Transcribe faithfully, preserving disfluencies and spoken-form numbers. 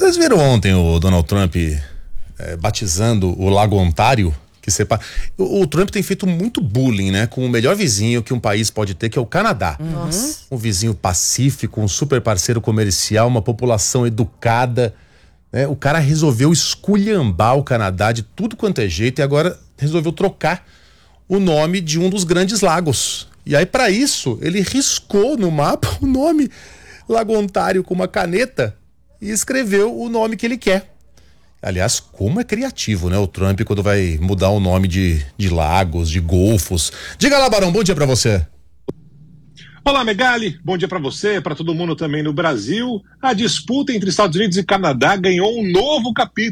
Vocês viram ontem o Donald Trump é, batizando o Lago Ontário, que separa... O, o Trump tem feito muito bullying, né? Com o melhor vizinho que um país pode ter, que é o Canadá. Nossa. Um vizinho pacífico, um super parceiro comercial, uma população educada, né? O cara resolveu esculhambar o Canadá de tudo quanto é jeito e agora resolveu trocar o nome de um dos grandes lagos. E aí, para isso, ele riscou no mapa o nome Lago Ontário com uma caneta e escreveu o nome que ele quer. Aliás, como é criativo, né? O Trump quando vai mudar o nome de, de lagos, de golfos. Diga lá, Barão, bom dia pra você. Olá, Megali, bom dia para você, para todo mundo também no Brasil. A disputa entre Estados Unidos e Canadá ganhou um novo capítulo.